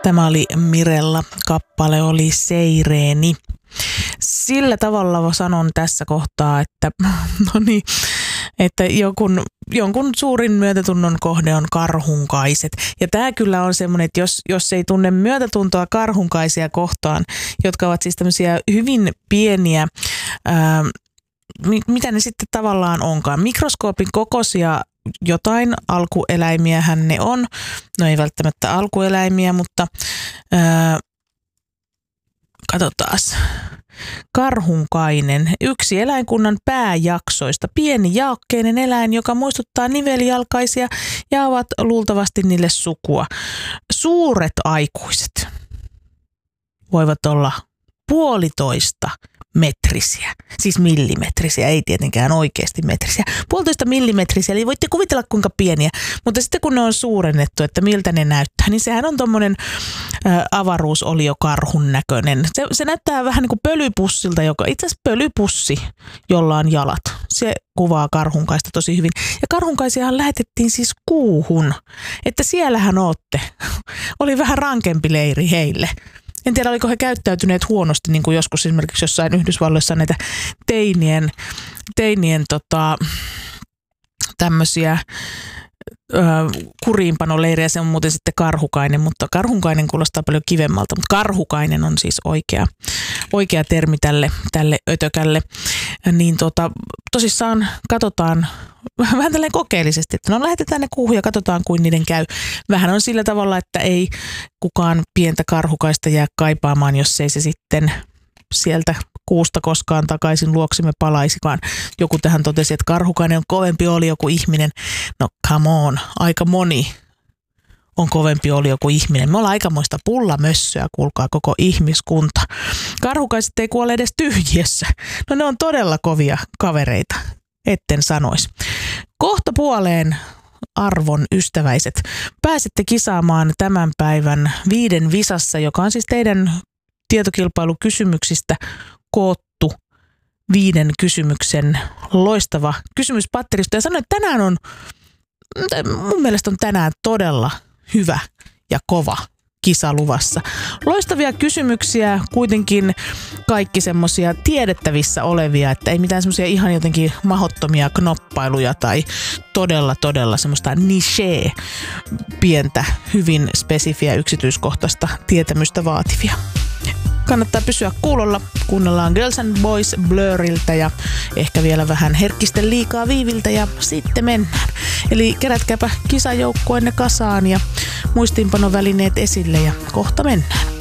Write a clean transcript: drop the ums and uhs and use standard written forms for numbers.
Tämä oli Mirella, kappale oli Seireeni. Sillä tavalla sanon tässä kohtaa, että, että jonkun suurin myötätunnon kohde on karhunkaiset. Ja tämä kyllä on semmoinen, että jos ei tunne myötätuntoa karhunkaisia kohtaan, jotka ovat siis tämmöisiä hyvin pieniä, mitä ne sitten tavallaan onkaan, mikroskoopin kokoisia jotain alkueläimiähän ne on. No ei välttämättä alkueläimiä, mutta katsotaas. Karhunkainen, yksi eläinkunnan pääjaksoista, pieni jaakkeinen eläin, joka muistuttaa nivelijalkaisia ja ovat luultavasti niille sukua. Suuret aikuiset voivat olla 1,5 metrisiä, siis millimetrisiä, ei tietenkään oikeasti metrisiä. 1,5 millimetrisiä, eli voitte kuvitella kuinka pieniä, mutta sitten kun ne on suurennettu, että miltä ne näyttää, niin sehän on tommonen avaruusoliokarhun näköinen. Se näyttää vähän niin kuin pölypussilta, joka itse asiassa pölypussi, jolla on jalat. Se kuvaa karhunkaista tosi hyvin. Ja karhunkaisiahan lähetettiin siis Kuuhun, että siellähän ootte. Oli vähän rankempi leiri heille. En tiedä, oliko he käyttäytyneet huonosti, niin kuin joskus esimerkiksi jossain Yhdysvalloissa näitä teinien tämmöisiä kuriinpanoleirejä. Se on muuten sitten karhukainen, mutta karhunkainen kuulostaa paljon kivemmalta, mutta karhukainen on siis oikea termi tälle ötökälle. Niin tosissaan katsotaan vähän tälleen kokeellisesti, että no lähetetään ne Kuuhun ja katsotaan kuin niiden käy. Vähän on sillä tavalla, että ei kukaan pientä karhukaista jää kaipaamaan, jos ei se sitten sieltä Kuusta koskaan takaisin luoksemme palaisikaan. Joku tähän totesi, että karhukainen on kovempi olio kuin ihminen. No come on, aika moni on kovempi olio kuin ihminen. Me ollaan aikamoista pullamössöä, kuulkaa koko ihmiskunta. Karhukaiset ei kuole edes tyhjiössä. No ne on todella kovia kavereita, etten sanoisi. Kohta puoleen, arvon ystäväiset, pääsette kisaamaan tämän päivän 5 visassa, joka on siis teidän tietokilpailukysymyksistä koottu 5 kysymyksen loistava kysymyspatteristo. Ja sanoin, että mun mielestä on tänään todella hyvä ja kova kisa luvassa. Loistavia kysymyksiä, kuitenkin kaikki semmoisia tiedettävissä olevia, että ei mitään semmoisia ihan jotenkin mahdottomia knoppailuja tai todella semmoista niche, pientä, hyvin spesifiä yksityiskohtaista tietämystä vaativia. Kannattaa pysyä kuulolla. Kuunnellaan Girls and Boys Blurriltä ja ehkä vielä vähän Herkkisten liikaa Viiviltä ja sitten mennään. Eli kerätkääpä kisajoukkueenne kasaan ja muistiinpanovälineet esille ja kohta mennään.